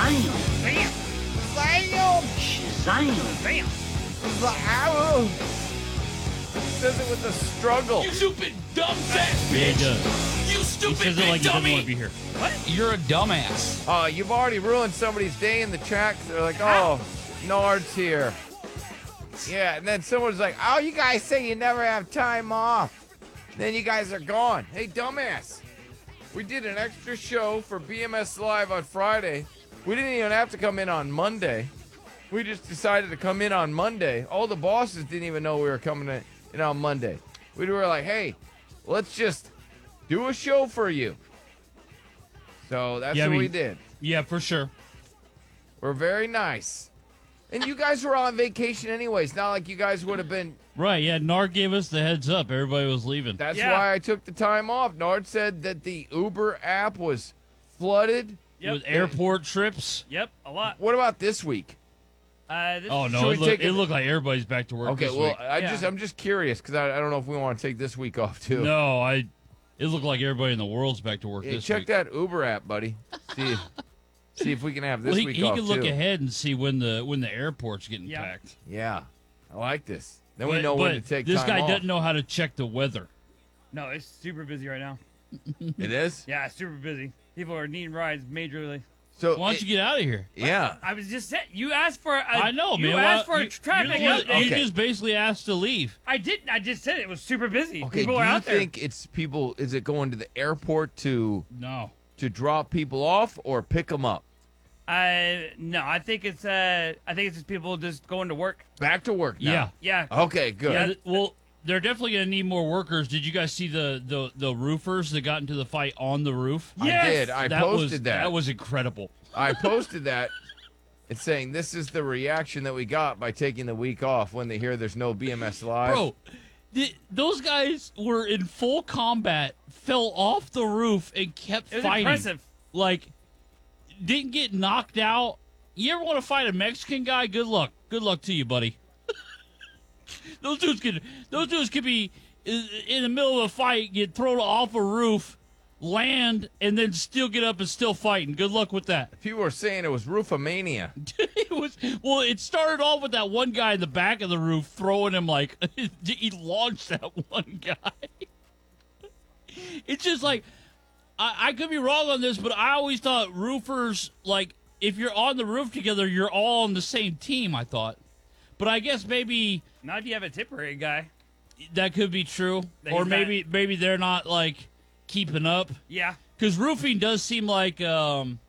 Shazam! Bam! Bam! Shazam! Bam! Bam! Says it with a struggle. You stupid dumb fat Yeah, he bitch! does. You He stupid says it big like he doesn't dummy! want to be here. What? You're a dumbass. Oh, you've already ruined somebody's day in the chat. They're like, oh, Nard's here. Yeah, and then someone's like, oh, you guys say you never have time off. Then you guys are gone. Hey, dumbass. We did an extra show for BMS Live on Friday. We didn't even have to come in on Monday. We just decided to come in on Monday. All the bosses didn't even know we were coming in on Monday. We were like, hey, let's just do a show for you. So that's Yeah, I what we mean- did. Yeah, for sure. We're very nice. And you guys were on vacation anyways. Not like you guys would have been. Right, yeah, Nard gave us the heads up. Everybody was leaving. That's Yeah. why I took the time off. Nard said that the Uber app was flooded. Yep. With airport trips. Yep, a lot. What about this week? This Oh, Should no, we take it it- looked like everybody's back to work Okay, this well, week. I'm just curious because I don't know if we want to take this week off too. No, it looked like everybody in the world's back to work Yeah, this check week. that Uber app, buddy. See if we can have this Well, week he off can look too. ahead and see when the airport's getting Yeah. packed. Yeah, I like this. Then we But- know when to but take this time guy off. doesn't know how to check the weather. No, it's super busy right now. It is. Yeah, it's super busy. People are needing rides majorly. So Why don't you get out of here? Yeah. I was just saying, you asked for I know, you man. asked for Why- a traffic you, update. you Okay. just basically asked to leave. I didn't. I just said it was super busy. Okay. People Do are you out there. think it's people? Is it going to the airport to No. drop people off or pick them up? No, I think it's just people just going to work. Back to work now. Yeah. Yeah. Okay, good. Yeah. Well, they're definitely going to need more workers. Did you guys see the roofers that got into the fight on the roof? Yes! I did. I that posted was, that. That was incredible. I posted that. It's saying this is the reaction that we got by taking the week off when they hear there's no BMS Live. Bro, those guys were in full combat, fell off the roof, and kept It was fighting. impressive. Like, didn't get knocked out. You ever want to fight a Mexican guy? Good luck. Good luck to you, buddy. Those dudes could be in the middle of a fight, get thrown off a roof, land, and then still get up and still fighting. Good luck with that. People were saying it was Roofomania. It started off with that one guy in the back of the roof throwing him like he launched that one guy. It's just like I could be wrong on this, but I always thought roofers, like, if you're on the roof together, you're all on the same team, I thought. But I guess maybe Not if you have a temporary guy. that could be true. That Or he's maybe they're not, like, keeping up. Yeah. Because roofing does seem like